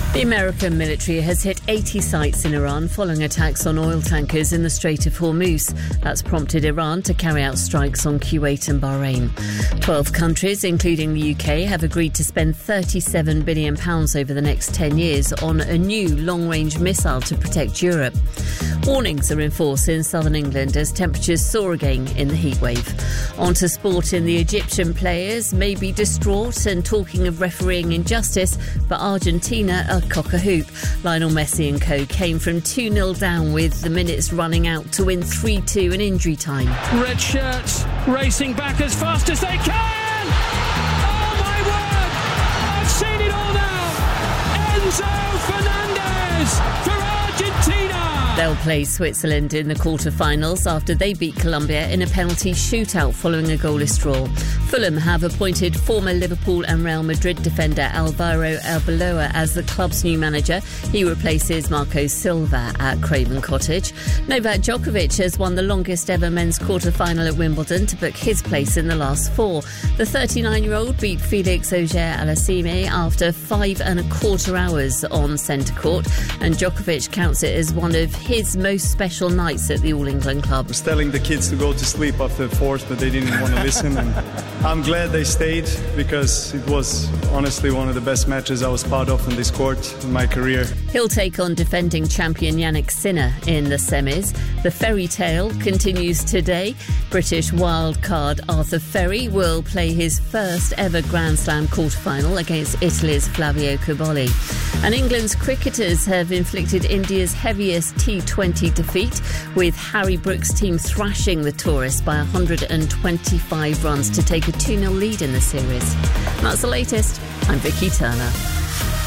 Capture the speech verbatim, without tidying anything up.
The American military has hit eighty sites in Iran following attacks on oil tankers in the Strait of Hormuz. That's prompted Iran to carry out strikes on Kuwait and Bahrain. Twelve countries, including the U K, have agreed to spend thirty-seven billion pounds over the next ten years on a new long-range missile to protect Europe. Warnings are in force in southern England as temperatures soar again in the heatwave. On to sport, in the Egyptian players may be distraught and talking of refereeing injustice, but Argentina are cock a hoop. Lionel Messi and co came from two nil down with the minutes running out to win three two in injury time. Red shirts racing back as fast as they can! Oh my word! I've seen it all now! Enzo Fernandez for Argentina! They'll play Switzerland in the quarter-finals after they beat Colombia in a penalty shootout following a goalless draw. Fulham have appointed former Liverpool and Real Madrid defender Alvaro Arbeloa as the club's new manager. He replaces Marco Silva at Craven Cottage. Novak Djokovic has won the longest ever men's quarter-final at Wimbledon to book his place in the last four. The thirty-nine-year-old beat Felix Auger-Aliassime after five and a quarter hours on centre court, and Djokovic counts it as one of his most special nights at the All England Club. I was telling the kids to go to sleep after the fourth, but they didn't want to listen, and I'm glad they stayed because it was honestly one of the best matches I was part of in this court in my career. He'll take on defending champion Yannick Sinner in the semis. The fairy tale continues today. British wildcard Arthur Ferry will play his first ever Grand Slam quarter-final against Italy's Flavio Cobolli. And England's cricketers have inflicted India's heaviest T twenty defeat, with Harry Brook's team thrashing the tourists by one hundred twenty-five runs to take a two nil lead in the series. And that's the latest. I'm Vicky Turner.